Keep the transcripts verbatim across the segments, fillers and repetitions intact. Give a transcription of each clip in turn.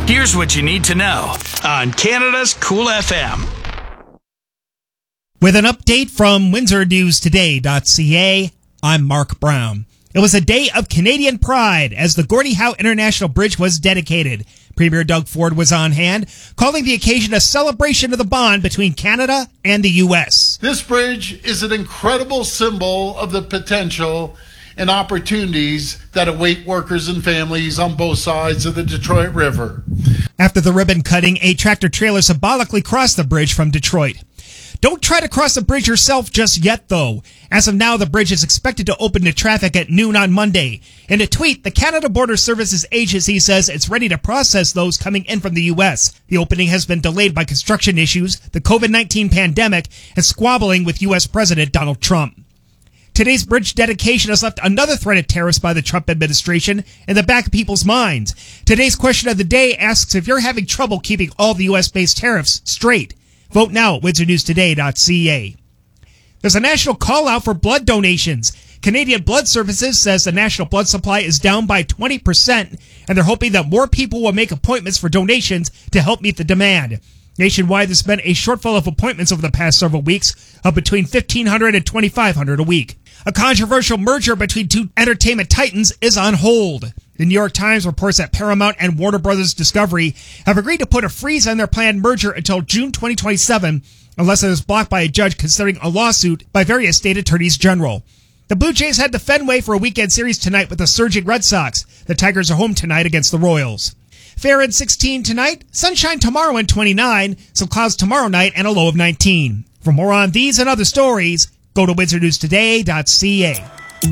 Here's what you need to know on Canada's Cool F M. With an update from Windsor News Today dot C A, I'm Mark Brown. It was a day of Canadian pride as the Gordie Howe International Bridge was dedicated. Premier Doug Ford was on hand, calling the occasion a celebration of the bond between Canada and the U S. This bridge is an incredible symbol of the potential and opportunities that await workers and families on both sides of the Detroit River. After the ribbon cutting, a tractor-trailer symbolically crossed the bridge from Detroit. Don't try to cross the bridge yourself just yet, though. As of now, the bridge is expected to open to traffic at noon on Monday. In a tweet, the Canada Border Services Agency says it's ready to process those coming in from the U S. The opening has been delayed by construction issues, the covid nineteen pandemic, and squabbling with U S President Donald Trump. Today's bridge dedication has left another threat of tariffs by the Trump administration in the back of people's minds. Today's question of the day asks if you're having trouble keeping all the U S-based tariffs straight. Vote now at Windsor News Today dot C A. There's a national call out for blood donations. Canadian Blood Services says the national blood supply is down by twenty percent, and they're hoping that more people will make appointments for donations to help meet the demand. Nationwide, there's been a shortfall of appointments over the past several weeks of between fifteen hundred and twenty-five hundred a week. A controversial merger between two entertainment titans is on hold. The New York Times reports that Paramount and Warner Brothers Discovery have agreed to put a freeze on their planned merger until June twenty twenty-seven, unless it is blocked by a judge considering a lawsuit by various state attorneys general. The Blue Jays head to Fenway for a weekend series tonight with the surging Red Sox. The Tigers are home tonight against the Royals. Fair and sixteen tonight, sunshine tomorrow and twenty-nine, some clouds tomorrow night and a low of nineteen. For more on these and other stories, go to Windsor News Today dot C A.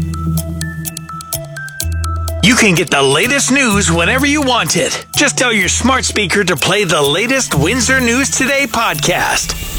You can get the latest news whenever you want it. Just tell your smart speaker to play the latest Windsor News Today podcast.